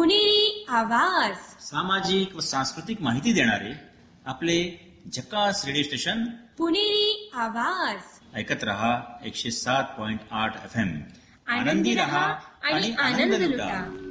पुणेरी आवाज. सामाजिक व सांस्कृतिक माहिती देणारे आपले झकास रेडिओ स्टेशन पुणेरी आवाज. ऐकत रहा 107.8 FM. आनंदी रहा आणि आनंद लुटा.